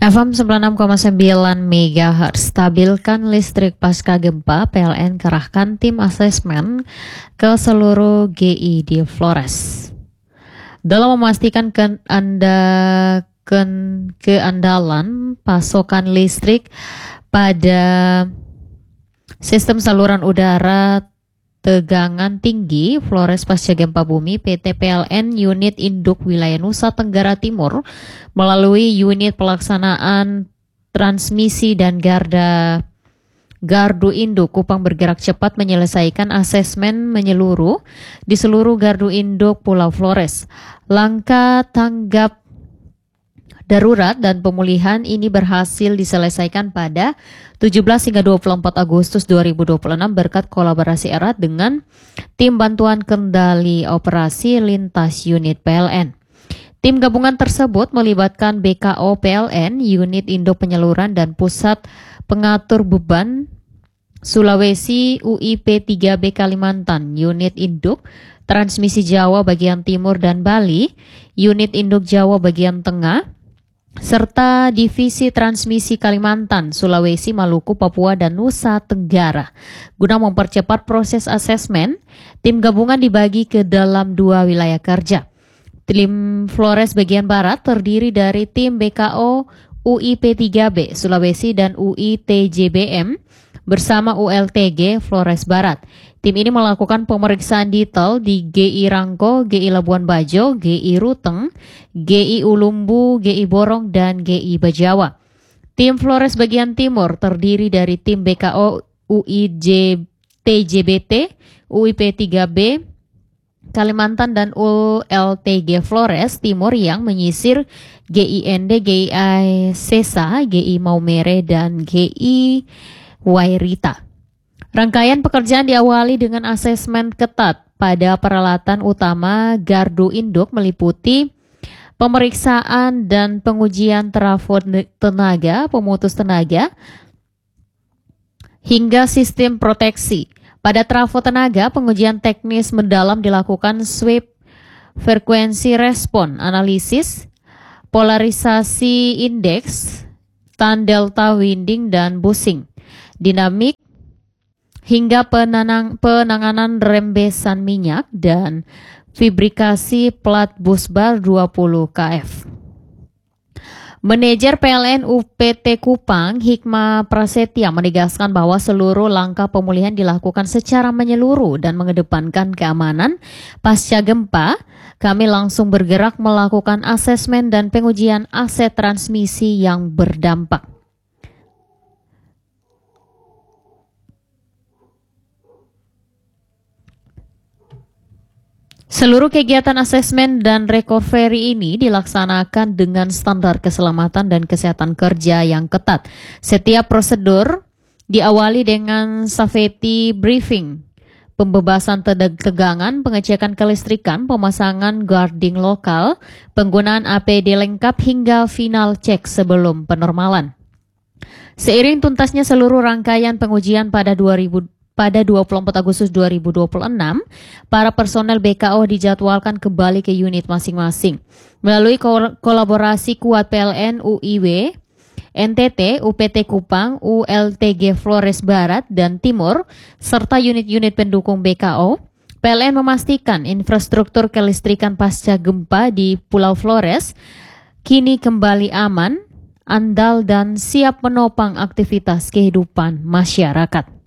FM 96,9 MHz, stabilkan listrik pasca gempa. PLN kerahkan tim asesmen ke seluruh GI di Flores. Dalam memastikan keandalan pasokan listrik pada sistem saluran udara tegangan tinggi Flores pasca gempa bumi, PT PLN Unit Induk Wilayah Nusa Tenggara Timur melalui unit pelaksanaan transmisi dan gardu induk Kupang bergerak cepat menyelesaikan asesmen menyeluruh di seluruh gardu induk Pulau Flores. Langkah tanggap darurat dan pemulihan ini berhasil diselesaikan pada 17 hingga 24 Agustus 2026 berkat kolaborasi erat dengan tim bantuan kendali operasi lintas unit PLN. Tim gabungan tersebut melibatkan BKO PLN, Unit Induk Penyaluran dan Pusat Pengatur Beban Sulawesi UIP3B Kalimantan, Unit Induk Transmisi Jawa bagian Timur dan Bali, Unit Induk Jawa bagian Tengah, serta Divisi Transmisi Kalimantan, Sulawesi, Maluku, Papua, dan Nusa Tenggara. Guna mempercepat proses asesmen, tim gabungan dibagi ke dalam 2 wilayah kerja. Tim Flores bagian Barat terdiri dari tim BKO UIP3B Sulawesi dan UITJBM bersama ULTG Flores Barat. Tim ini melakukan pemeriksaan detail di GI Rangko, GI Labuan Bajo, GI Ruteng, GI Ulumbu, GI Borong, dan GI Bajawa. Tim Flores bagian Timur terdiri dari tim BKO UITJBT, UIP3B Kalimantan, dan ULTG Flores Timur yang menyisir GIND, GI Sesa, GI Maumere, dan GI Wairita. Rangkaian pekerjaan diawali dengan asesmen ketat pada peralatan utama gardu induk meliputi pemeriksaan dan pengujian trafo tenaga, pemutus tenaga, hingga sistem proteksi. Pada trafo tenaga, pengujian teknis mendalam dilakukan sweep frekuensi respon, analisis, polarisasi indeks, tan delta winding dan bushing, dinamik, hingga penanganan rembesan minyak dan fabrikasi plat busbar 20 kF. Manajer PLN UPT Kupang, Hikmah Prasetya, menegaskan bahwa seluruh langkah pemulihan dilakukan secara menyeluruh dan mengedepankan keamanan. Pasca gempa, kami langsung bergerak melakukan asesmen dan pengujian aset transmisi yang berdampak. Seluruh kegiatan asesmen dan recovery ini dilaksanakan dengan standar keselamatan dan kesehatan kerja yang ketat. Setiap prosedur diawali dengan safety briefing, pembebasan tegangan, pengecekan kelistrikan, pemasangan guarding lokal, penggunaan APD lengkap hingga final check sebelum penormalan. Seiring tuntasnya seluruh rangkaian pengujian pada 24 Agustus 2026, para personel BKO dijadwalkan kembali ke unit masing-masing. Melalui kolaborasi kuat PLN, UIW, NTT, UPT Kupang, ULTG Flores Barat dan Timur, serta unit-unit pendukung BKO, PLN memastikan infrastruktur kelistrikan pasca gempa di Pulau Flores kini kembali aman, andal, dan siap menopang aktivitas kehidupan masyarakat.